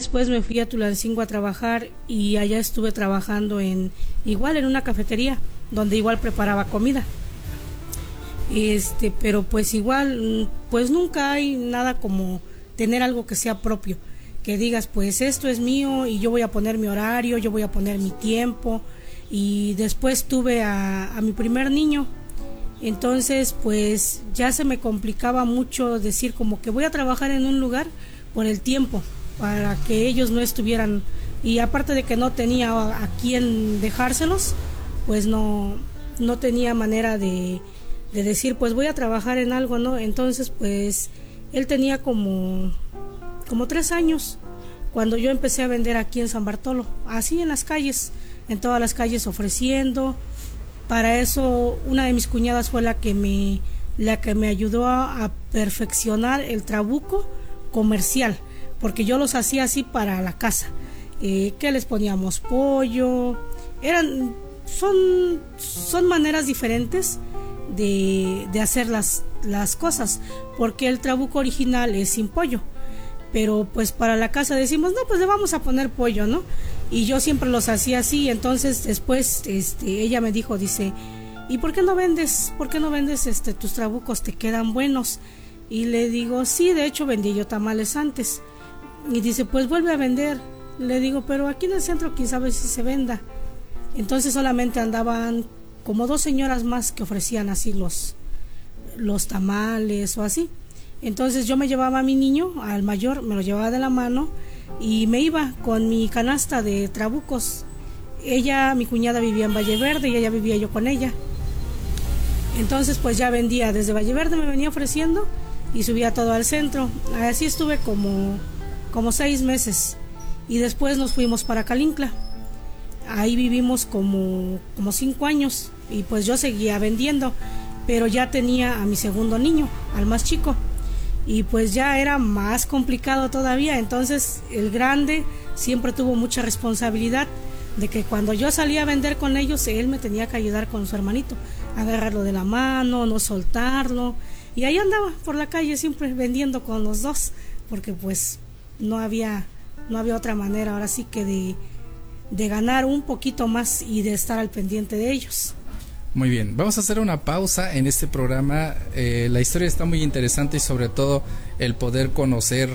después me fui a Tulancingo a trabajar y allá estuve trabajando igual en una cafetería donde igual preparaba comida. Pero pues igual, pues nunca hay nada como tener algo que sea propio, que digas pues esto es mío y yo voy a poner mi horario, yo voy a poner mi tiempo. Y después tuve a mi primer niño, entonces pues ya se me complicaba mucho decir como que voy a trabajar en un lugar por el tiempo, para que ellos no estuvieran, y aparte de que no tenía a quién dejárselos, pues no tenía manera de decir pues voy a trabajar en algo, ¿no? Entonces pues él tenía como 3 años cuando yo empecé a vender aquí en San Bartolo, así en las calles, en todas las calles ofreciendo. Para eso una de mis cuñadas fue la que me ayudó a perfeccionar el trabuco comercial, porque yo los hacía así para la casa, que les poníamos pollo, son maneras diferentes de hacer las cosas, porque el trabuco original es sin pollo, pero pues para la casa decimos, no, pues le vamos a poner pollo, ¿no? Y yo siempre los hacía así. Entonces después ella me dijo, dice, ¿y por qué no vendes tus trabucos? Te quedan buenos. Y le digo, sí, de hecho vendí yo tamales antes. Y dice, pues vuelve a vender. Le digo, pero aquí en el centro quién sabe si se venda. Entonces solamente andaban como 2 señoras más que ofrecían así los tamales o así. Entonces yo me llevaba a mi niño, al mayor, me lo llevaba de la mano y me iba con mi canasta de trabucos. Mi cuñada vivía en Valle Verde y ella vivía yo con ella. Entonces pues ya vendía desde Valle Verde, me venía ofreciendo y subía todo al centro. Así estuve como 6 meses y después nos fuimos para Calincla. Ahí vivimos como 5 años y pues yo seguía vendiendo, pero ya tenía a mi segundo niño, al más chico. Y pues ya era más complicado todavía. Entonces el grande siempre tuvo mucha responsabilidad de que cuando yo salía a vender con ellos, él me tenía que ayudar con su hermanito, agarrarlo de la mano, no soltarlo, y ahí andaba por la calle siempre vendiendo con los dos, porque pues no había otra manera ahora sí que de ganar un poquito más y de estar al pendiente de ellos. Muy bien, vamos a hacer una pausa en este programa. La historia está muy interesante y sobre todo el poder conocer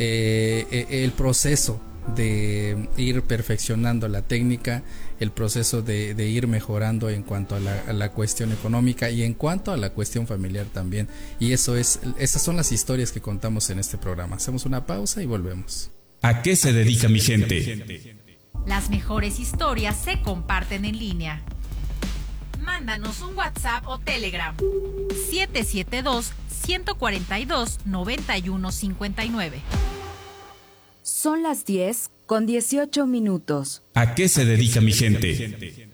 el proceso de ir perfeccionando la técnica, el proceso de ir mejorando en cuanto a la cuestión económica y en cuanto a la cuestión familiar también. Y esas son las historias que contamos en este programa. Hacemos una pausa y volvemos. ¿A qué se dedica mi gente? Las mejores historias se comparten en línea. Mándanos un WhatsApp o Telegram 772-142-9159. Son las 10:18. ¿A qué se dedica mi gente?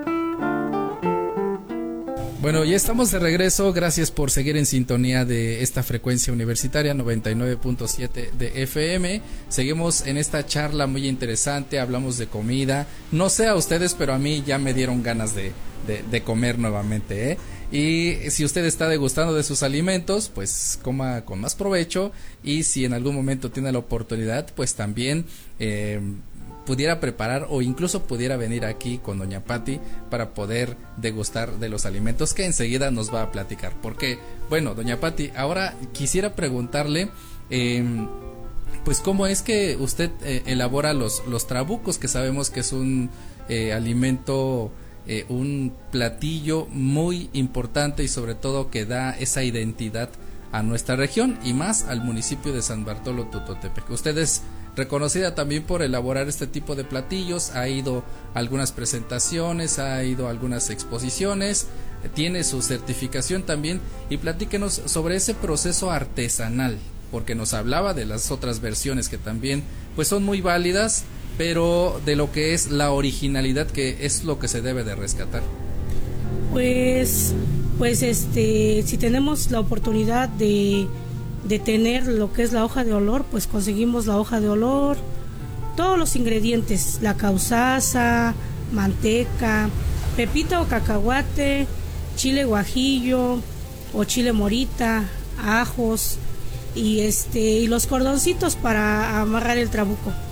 Bueno, ya estamos de regreso. Gracias por seguir en sintonía de esta frecuencia universitaria 99.7 de FM. Seguimos en esta charla muy interesante. Hablamos de comida. No sé a ustedes, pero a mí ya me dieron ganas de comer nuevamente, ¿eh? Y si usted está degustando de sus alimentos, pues coma con más provecho. Y si en algún momento tiene la oportunidad, pues también pudiera preparar o incluso pudiera venir aquí con doña Pati para poder degustar de los alimentos que enseguida nos va a platicar. Porque, bueno, doña Pati, ahora quisiera preguntarle, pues cómo es que usted elabora los trabucos, que sabemos que es un alimento, un platillo muy importante y sobre todo que da esa identidad a nuestra región y más al municipio de San Bartolo Tototepec. Usted es reconocida también por elaborar este tipo de platillos, ha ido a algunas presentaciones, ha ido a algunas exposiciones, tiene su certificación también, y platíquenos sobre ese proceso artesanal, porque nos hablaba de las otras versiones que también pues son muy válidas, pero de lo que es la originalidad, que es lo que se debe de rescatar. Pues si tenemos la oportunidad de tener lo que es la hoja de olor, pues conseguimos la hoja de olor, todos los ingredientes, la causaza, manteca, pepita o cacahuate, chile guajillo o chile morita, ajos y los cordoncitos para amarrar el trabuco.